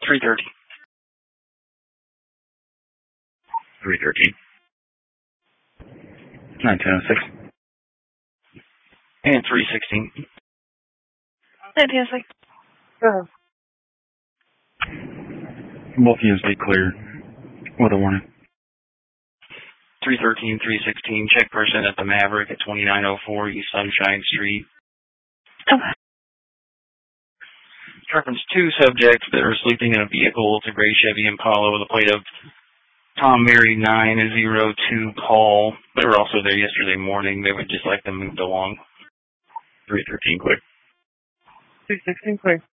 330. 313. 1906. And 316. 1906. Both units be cleared. Weather warning. 313, 316. Check person at the Maverick at 2904 East Sunshine Street. Okay. Reference 2 subjects that are sleeping in a vehicle. It's a gray Chevy Impala with a plate of Tom Mary 902 Paul. They were also there yesterday morning. They would just like them moved along. 313 quick. 316 quick.